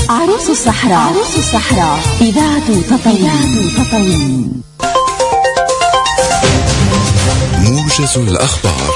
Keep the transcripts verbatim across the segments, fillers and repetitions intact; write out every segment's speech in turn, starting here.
عروس الصحراء. عروس الصحراء إذاعة تطاوين. تطاوين موجز الأخبار.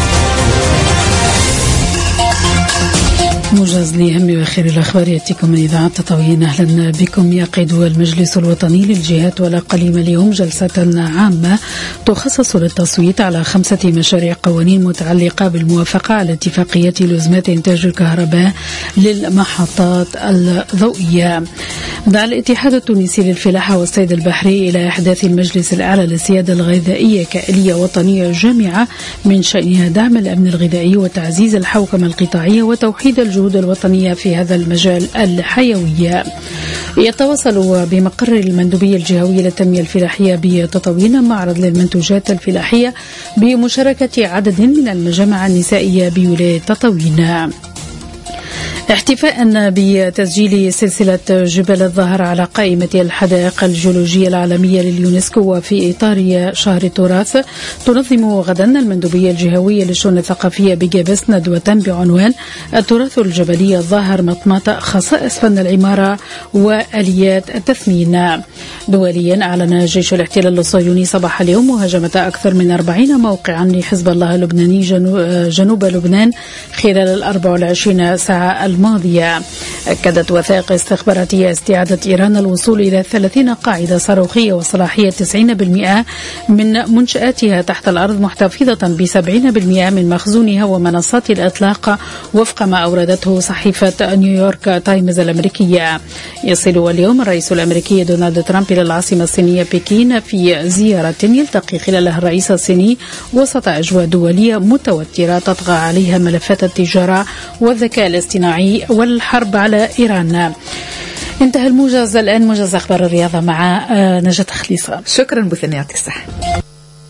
موجز لأهم وآخر الأخبار يأتيكم من إذاعة تطاوين. أهلا بكم. يعقد المجلس الوطني للجهات والأقاليم اليوم جلسة عامة تخصص للتصويت على خمسة مشاريع قوانين متعلقة بالموافقة على اتفاقية لزمات إنتاج الكهرباء للمحطات الضوئية. دعا الاتحاد التونسي للفلاحة والصيد البحري إلى إحداث المجلس الأعلى للسيادة الغذائية كآلية وطنية جامعة من شأنها دعم الأمن الغذائي وتعزيز الحوكمة القطاعية وتوحيد الجهود الوطنية في هذا المجال الحيوي. يتواصل بمقر المندوبية الجهوية للتنمية الفلاحية بتطاوين معرض للمنتوجات الفلاحية بمشاركة عدد من المجامع النسائية بولاية تطاوين، احتفاء بتسجيل سلسلة جبل الظهر على قائمة الحدائق الجيولوجية العالمية لليونسكو. وفي إطار شهر التراث تنظم غدا المندوبية الجهوية للشؤون الثقافية بجابس ندوة بعنوان التراث الجبلي الظاهر مطمات خصائص فن العمارة وآليات التثمين. دوليا أعلن جيش الاحتلال الصهيوني صباح اليوم مهاجمة أكثر من أربعين موقعا لحزب الله اللبناني جنوب لبنان خلال الأربع والعشرين ساعة الماضية. أكدت وثائق استخباراتية استعادة إيران الوصول إلى ثلاثين قاعدة صاروخية وصلاحية تسعين بالمئة من منشآتها تحت الأرض، محتفظة بسبعين بالمئة من مخزونها ومنصات الإطلاق، وفق ما أوردته صحيفة نيويورك تايمز الأمريكية. يصل اليوم الرئيس الأمريكي دونالد ترامب إلى العاصمة الصينية بكين في زيارة يلتقي خلالها الرئيس الصيني وسط أجواء دولية متوترة تطغى عليها ملفات التجارة والذكاء الاصطناعي والحرب على إيران. انتهى الموجز. الآن موجز أخبار الرياضة مع نجاة خليصة. شكرا بثنيات الصحة.